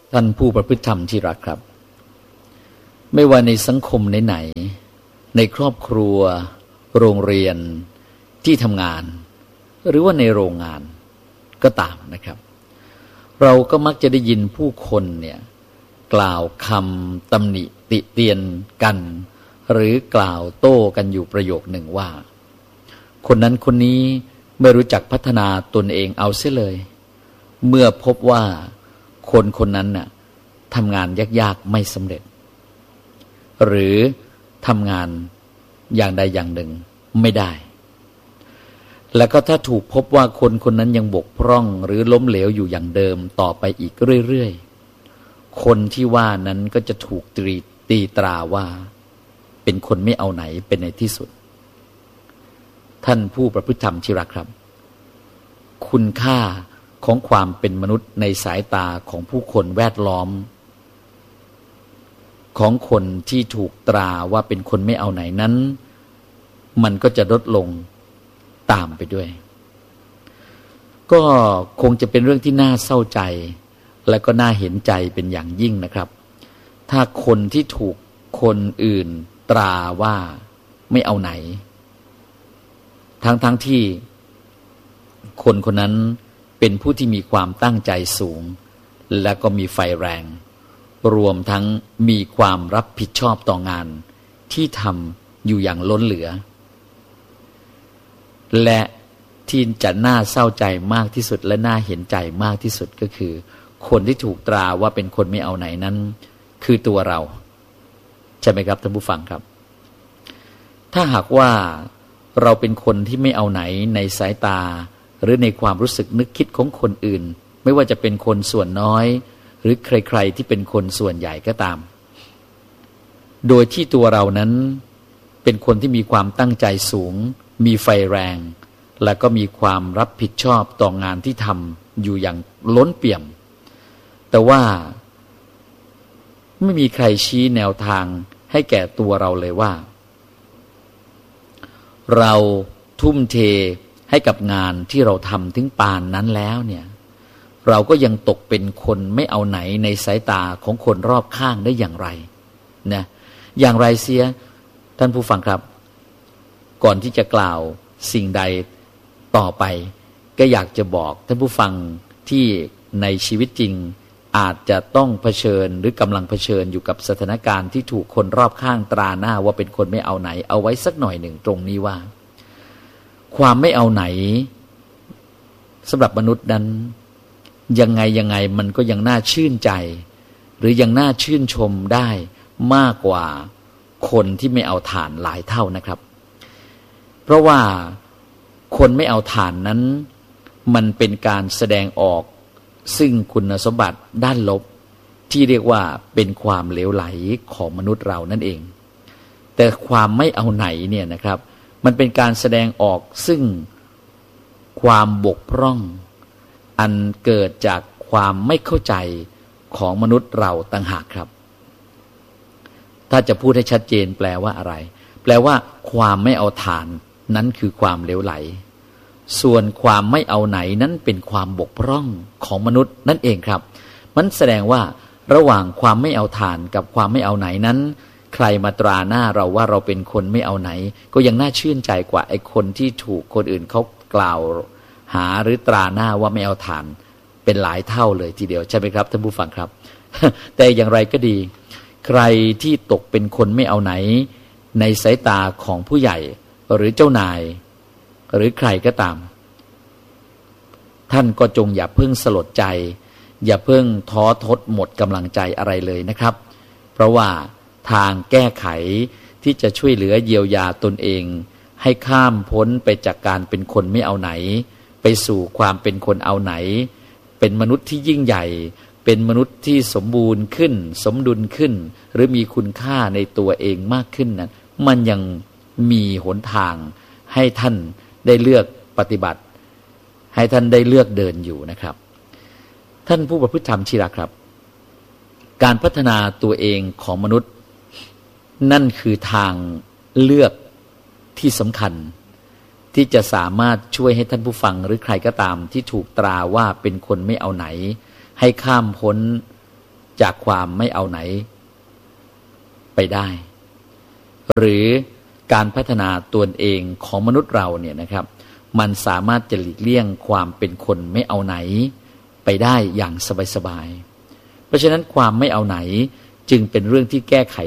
ท่านผู้ประพฤติธรรมที่รักครับไม่ว่าในสังคมไหนๆในครอบครัวโรงเรียนที่ทำงานหรือว่าในโรงงานก็ตามนะครับเราก็มักจะได้ยินผู้คนเนี่ยกล่าวคำตำหนิติเตียนกันหรือกล่าวโต้กันอยู่ประโยคหนึ่งว่าคนนั้นคนนี้ไม่รู้จักพัฒนาตนเองเอาเสียเลยเมื่อพบว่าคนคนนั้นน่ะทำงานยากๆไม่สำเร็จหรือทำงานอย่างใดอย่างหนึ่งไม่ได้แล้วก็ถ้าถูกพบว่าคนคนนั้นยังบกพร่องหรือล้มเหลวอยู่อย่างเดิมต่อไปอีกเรื่อยๆคนที่ว่านั้นก็จะถูกตีตราว่าเป็นคนไม่เอาไหนเป็นในที่สุดท่านผู้ประพฤติธรรมที่รักครับคุณค่าของความเป็นมนุษย์ในสายตาของผู้คนแวดล้อมของคนที่ถูกตราว่าเป็นคนไม่เอาไหนนั้นมันก็จะลดลงตามไปด้วยก็คงจะเป็นเรื่องที่น่าเศร้าใจและก็น่าเห็นใจเป็นอย่างยิ่งนะครับถ้าคนที่ถูกคนอื่นตราว่าไม่เอาไหนทั้งที่คนคนนั้นเป็นผู้ที่มีความตั้งใจสูงและก็มีไฟแรงรวมทั้งมีความรับผิดชอบต่องานที่ทำอยู่อย่างล้นเหลือและที่จะน่าเศร้าใจมากที่สุดและน่าเห็นใจมากที่สุดก็คือคนที่ถูกตราว่าเป็นคนไม่เอาไหนนั้นคือตัวเราใช่ไหมครับท่านผู้ฟังครับถ้าหากว่าเราเป็นคนที่ไม่เอาไหนในสายตาหรือในความรู้สึกนึกคิดของคนอื่นไม่ว่าจะเป็นคนส่วนน้อยหรือใครๆที่เป็นคนส่วนใหญ่ก็ตามโดยที่ตัวเรานั้นเป็นคนที่มีความตั้งใจสูงมีไฟแรงและก็มีความรับผิดชอบต่องานที่ทำอยู่อย่างล้นเปี่ยมแต่ว่าไม่มีใครชี้แนวทางให้แก่ตัวเราเลยว่าเราทุ่มเทให้กับงานที่เราทำถึงปานนั้นแล้วเนี่ยเราก็ยังตกเป็นคนไม่เอาไหนในสายตาของคนรอบข้างได้อย่างไรนะอย่างไรเสียท่านผู้ฟังครับก่อนที่จะกล่าวสิ่งใดต่อไปก็อยากจะบอกท่านผู้ฟังที่ในชีวิตจริงอาจจะต้องเผชิญหรือกำลังเผชิญอยู่กับสถานการณ์ที่ถูกคนรอบข้างตราหน้าว่าเป็นคนไม่เอาไหนเอาไว้สักหน่อยหนึ่งตรงนี้ว่าความไม่เอาไหนสำหรับมนุษย์นั้นยังไงมันก็ยังน่าชื่นใจหรือยังน่าชื่นชมได้มากกว่าคนที่ไม่เอาฐานหลายเท่านะครับเพราะว่าคนไม่เอาฐานนั้นมันเป็นการแสดงออกซึ่งคุณสมบัติด้านลบที่เรียกว่าเป็นความเหลวไหลของมนุษย์เรานั่นเองแต่ความไม่เอาไหนเนี่ยนะครับมันเป็นการแสดงออกซึ่งความบกพร่องอันเกิดจากความไม่เข้าใจของมนุษย์เราต่างหากครับถ้าจะพูดให้ชัดเจนแปลว่าอะไรแปลว่าความไม่เอาฐานนั้นคือความเหลวไหลส่วนความไม่เอาไหนนั้นเป็นความบกพร่องของมนุษย์นั่นเองครับมันแสดงว่าระหว่างความไม่เอาฐานกับความไม่เอาไหนนั้นใครมาตราหน้าเราว่าเราเป็นคนไม่เอาไหนก็ยังน่าชื่นใจกว่าไอ้คนที่ถูกคนอื่นเขากล่าวหาหรือตราหน้าว่าไม่เอาฐานเป็นหลายเท่าเลยทีเดียวใช่ไหมครับท่านผู้ฟังครับ แต่อย่างไรก็ดีใครที่ตกเป็นคนไม่เอาไหนในสายตาของผู้ใหญ่หรือเจ้านายหรือใครก็ตามท่านก็จงอย่าเพิ่งสลดใจอย่าเพิ่งท้อทดหมดกำลังใจอะไรเลยนะครับเพราะว่าทางแก้ไขที่จะช่วยเหลือเยียวยาตนเองให้ข้ามพ้นไปจากการเป็นคนไม่เอาไหนไปสู่ความเป็นคนเอาไหนเป็นมนุษย์ที่ยิ่งใหญ่เป็นมนุษย์ที่สมบูรณ์ขึ้นสมดุลขึ้นหรือมีคุณค่าในตัวเองมากขึ้นนั้นมันยังมีหนทางให้ท่านได้เลือกปฏิบัติให้ท่านได้เลือกเดินอยู่นะครับท่านผู้ประพฤติธรรมที่รักครับการพัฒนาตัวเองของมนุษย์นั่นคือทางเลือกที่สำคัญที่จะสามารถช่วยให้ท่านผู้ฟังหรือใครก็ตามที่ถูกตราว่าเป็นคนไม่เอาไหนให้ข้ามพ้นจากความไม่เอาไหนไปได้ หรือการพัฒนาตัวเองของมนุษย์เราเนี่ยนะครับมันสามารถจะหลีกเลี่ยงความเป็นคนไม่เอาไหนไปได้อย่างสบายๆเพราะฉะนั้นความไม่เอาไหนจึงเป็นเรื่องที่แก้ไข